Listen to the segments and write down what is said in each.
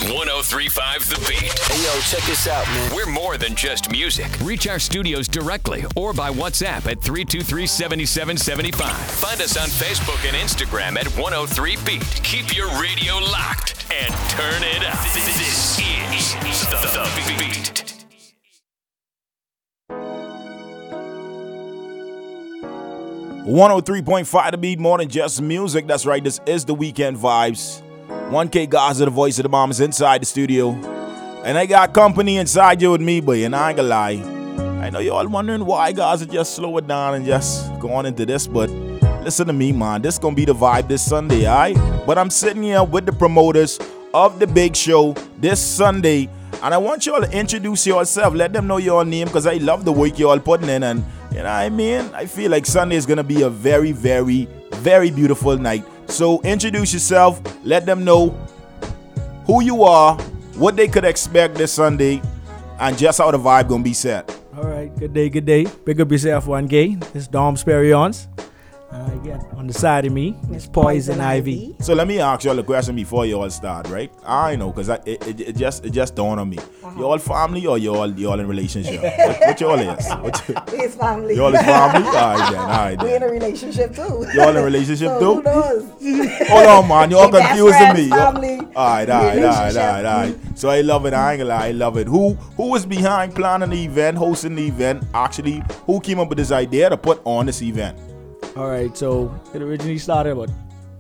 1035 The Beat. Hey, yo, check this out, man. We're more than just music. Reach our studios directly or by WhatsApp at 323-7775. Find us on Facebook and Instagram at 103 Beat. Keep your radio locked and turn it up. This is The Beat. .5 The Beat, more than just music. That's right, this is the Weekend Vibes. 1K Gaza, the voice of the moms, inside the studio. And I got company inside you with me, but and I ain't gonna lie. I know you all wondering why Gaza just slow it down and just go on into this, but listen to me, man. This gonna be the vibe this Sunday, alright? But I'm sitting here with the promoters of the big show this Sunday, and I want you all to introduce yourself. Let them know your name, because I love the work you all putting in, and you know what I mean? I feel like Sunday is gonna be a very, very, very beautiful night. So introduce yourself, let them know who you are, what they could expect this Sunday, and just how the vibe gonna be set. All right, good day, good day. Big up yourself, 1K. This is Dom Sperions. Again, on the side of me, it's Poison Ivy. So let me ask you all a question before you all start, right? I know, because it just dawned on me. You all family or you all in relationship? what you all is? It's family. You all is family? All right then. We in a relationship too. You all in a relationship so too? Who knows? Hold on, man. You all confusing me. Family. All right. So I love it. I ain't gonna lie. I love it. Who was behind planning the event, hosting the event? Actually, who came up with this idea to put on this event? All right, so it originally started about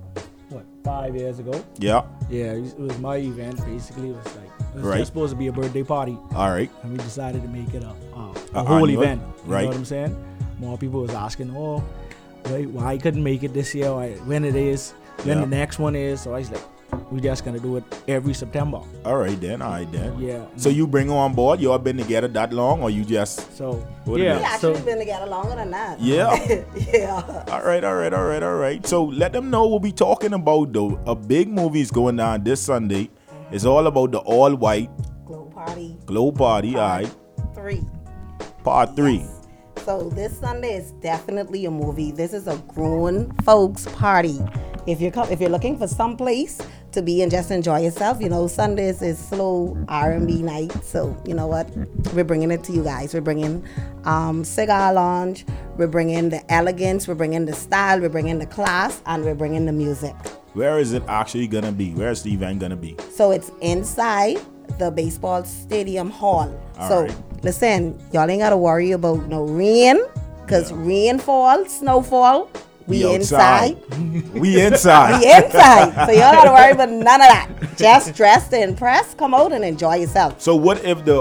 5 years ago. Yeah. Yeah, it was my event. Basically, it was Right. just supposed to be a birthday party. All right. And we decided to make it a whole annual, event. You right. know what I'm saying? More people was asking, right, why I couldn't make it this year, when it is, when the next one is. So I was like, we just gonna do it every September. All right then. Yeah. So you bring on board? You all been together that long, or you just? So We yeah. actually been together longer than that. Yeah. Yeah. All right. So let them know what we talking about though. A big movie is going on this Sunday. It's all about the all white glow party. All right. 3. Part 3. Yes. So this Sunday is definitely a movie. This is a grown folks party. If you're looking for some place to be and just enjoy yourself, Sundays is slow R&B night. So you know what? We're bringing it to you guys. We're bringing Cigar Lounge. We're bringing the elegance. We're bringing the style. We're bringing the class, and we're bringing the music. Where is it actually gonna be? Where's the event gonna be? So it's inside the baseball stadium hall. All right. Listen, y'all ain't gotta worry about no rain, because rainfall, snowfall, we inside. We inside. We inside. So y'all don't worry about none of that. Just dress to impress, come out and enjoy yourself. So what if the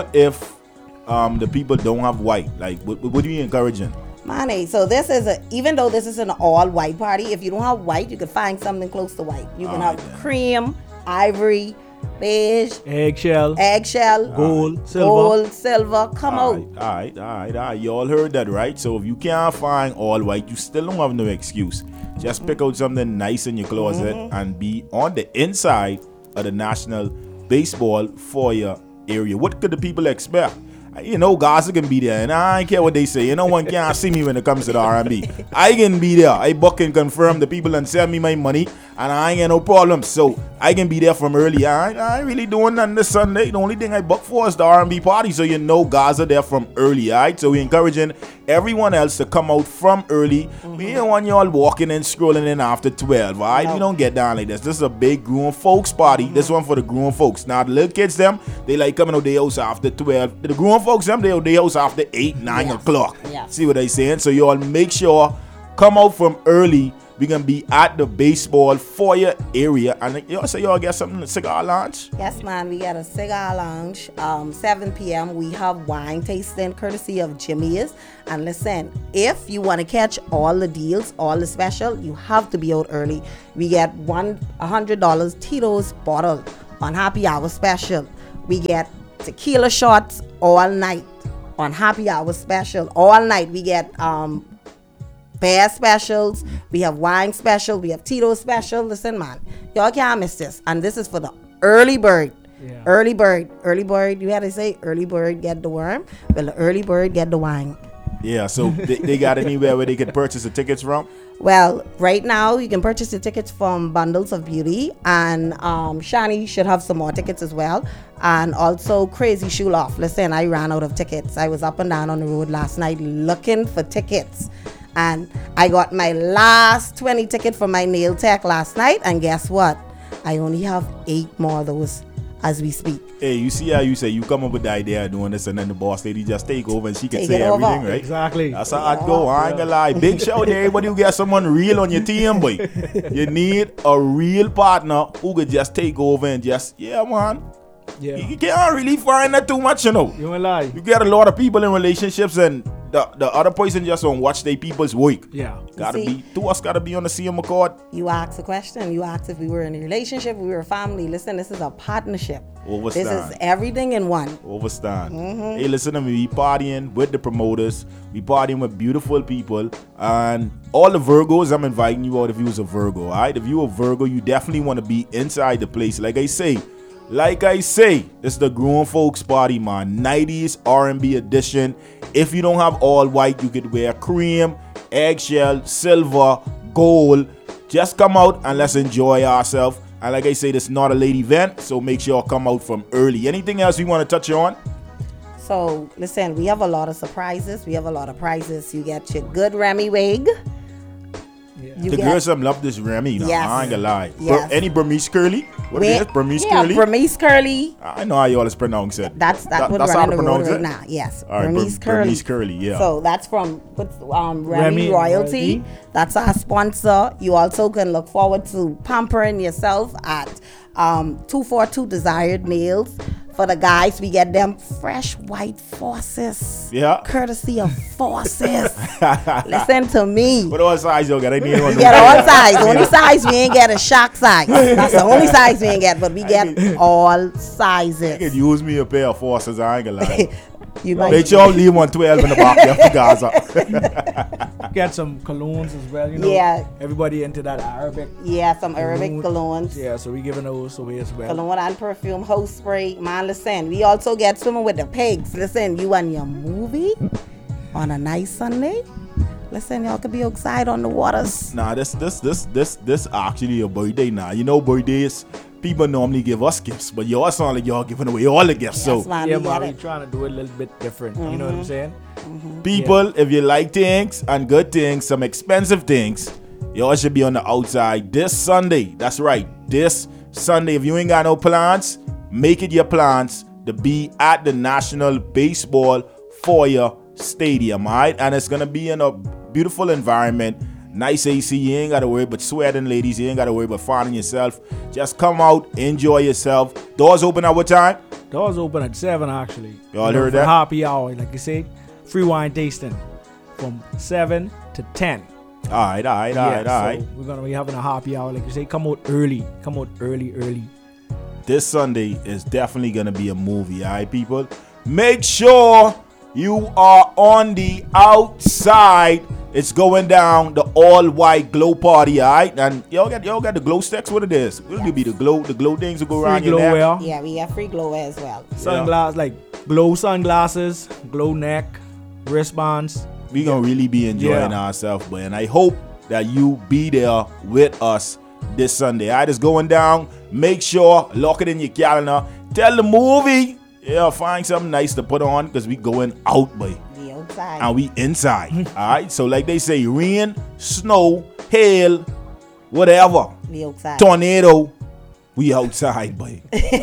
people don't have white? Like what are you encouraging? Money. So even though this is an all white party, if you don't have white, you can find something close to white. You can have cream, ivory, beige, eggshell, gold, silver. Come out. All right. You all heard that, right? So if you can't find all white, you still don't have no excuse. Just pick out something nice in your closet and be on the inside of the National Baseball Foyer area. What could the people expect? Gaza can be there, and I don't care what they say. No one can't see me when it comes to the R&B. I can be there. I book and confirm the people and send me my money, and I ain't got no problem. So I can be there from early. I ain't really doing nothing this Sunday. The only thing I book for is the R&B party, so Gaza there from early, all right? So we're encouraging everyone else to come out from early. We don't want y'all walking and scrolling in after 12, all right? No. We don't get down like this. This is a big grown folks party. This one for the grown folks. Now, the little kids, them, they like coming out their house after 12. The grown folks, them, they out their house after 8, 9 o'clock. Yes. See what I saying? So y'all make sure, come out from early. We're going to be at the baseball foyer area. And y'all get something, Cigar Lounge? Yes, man. We got a Cigar Lounge. 7 p.m. We have wine tasting courtesy of Jimmy's. And listen, if you want to catch all the deals, all the special, you have to be out early. We get $100 Tito's bottle on happy hour special. We get tequila shots all night on happy hour special. All night we get bear specials, we have wine special, we have Tito special. Listen, man, y'all can't miss this. And this is for the early bird. Yeah. Early bird. You had to say early bird get the worm. Well, the early bird get the wine. Yeah, so they got anywhere where they could purchase the tickets from? Well, right now you can purchase your tickets from Bundles of Beauty, and Shani should have some more tickets as well, and also Crazy Shoe Loft. Listen, I ran out of tickets. I was up and down on the road last night looking for tickets, and I got my last 20 ticket for my nail tech last night, and guess what? I only have 8 more of those as we speak. Hey, you see how you say you come up with the idea of doing this and then the boss lady just take over and she can Take say it over. everything, right? Exactly. That's how I'd go. I ain't gonna lie. Big shout to everybody who get someone real on your team, boy. You need a real partner who could just take over and just, yeah, man. Yeah. You can't really find that too much, you know. You won't lie. You get a lot of people in relationships and the other person just don't watch their people's work. Yeah. Gotta be on the same accord. You asked a question. You asked if we were in a relationship, we were a family. Listen, this is a partnership. Overstand. This is everything in one. Overstand. Hey, listen to me. We partying with the promoters. We partying with beautiful people. And all the Virgos, I'm inviting you out if you was a Virgo. All right? If you a Virgo, you definitely want to be inside the place. Like I say, it's the grown folks party, man. 90s R&B edition. If you don't have all white, you could wear cream, eggshell, silver, gold. Just come out and let's enjoy ourselves. And like I say, this is not a late event, so make sure you come out from early. Anything else we want to touch on? So, listen, we have a lot of surprises. We have a lot of prizes. You get your good Remy wig. Yeah. You The get- girls some love this Remy, you know. Yes. I ain't gonna lie. Yes. Any Burmese curly? What it is? Burmese yeah, curly? Burmese curly. I know how you always pronounce it. That's what how we're to running the road pronounce right it? now. Yes, All right, Burmese curly. Burmese curly, yeah. So that's from Remy Remy Royalty. Royalty. That's our sponsor. You also can look forward to pampering yourself at 242 Desired Nails. For the guys, we get them fresh white forces. Yeah. Courtesy of forces. Listen to me. What all size you got? I need one. We get all size. The only size we ain't get is shock size. That's the only size we ain't get, but we get all You sizes. can use me a pair of forces, I ain't gonna lie. You Make might, sure you leave 112 in the back there for Gaza. Get some colognes as well, you know. Yeah. Everybody into that Arabic. yeah, some Arabic colognes. Yeah, so we giving those away as well. Cologne and perfume, house spray. Man, listen, we also get swimming with the pigs. Listen, you and your movie on a nice Sunday. Listen, y'all could be outside on the waters. Nah, this actually a birthday now. You know, birthdays, people normally give us gifts, but y'all sound like y'all giving away all the gifts. Yes, So, man, Yeah, we man, get we it. trying to do it a little bit different. You know what I'm saying? people, if you like things and good things, some expensive things, y'all should be on the outside this Sunday. That's right, this Sunday. If you ain't got no plans, make it your plans to be at the National Baseball Foyer Stadium, alright? And it's gonna be in a beautiful environment. Nice AC, you ain't gotta worry about sweating, ladies. You ain't gotta worry about finding yourself. Just come out, enjoy yourself. Doors open at what time? Doors open at 7 actually. Y'all You know, heard for that? Happy hour, like you said. Free wine tasting from 7 to 10. Alright. So we're gonna be having a happy hour, like you say. Come out early. Come out early. This Sunday is definitely gonna be a movie, alright, people? Make sure you are on the outside. It's going down, the all-white glow party, alright? And y'all got the glow sticks. What it is? What will be the glow things that go Free around your glow neck? wear. Yeah, we have free glow wear as well. Sunglasses, like glow sunglasses, glow neck, wristbands. We gonna really be enjoying ourselves, but and I hope that you be there with us this Sunday. Alright, it's going down. Make sure, lock it in your calendar. Tell the movie, find something nice to put on because we going out, boy. We outside. And we inside. Alright, so like they say, rain, snow, hail, whatever, We outside. tornado, we outside, boy.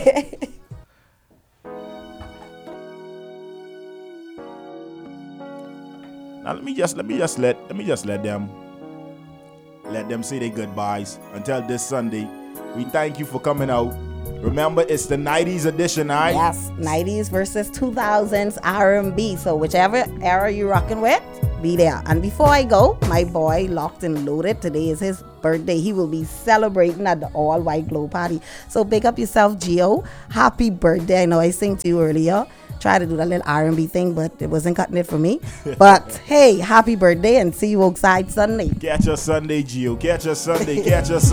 Now let me just let them say their goodbyes until this Sunday. We thank you for coming out. Remember, it's the 90s edition, alright? Yes, 90s versus 2000s R&B. So whichever era you're rocking with, be there. And before I go, my boy Locked and Loaded, today is his birthday. He will be celebrating at the all white glow party. So big up yourself, Gio. Happy birthday. I know I sang to you earlier. Try to do that little R&B thing, but it wasn't cutting it for me. But hey, happy birthday and see you outside Sunday. Catch us Sunday, Gio. Catch us Sunday.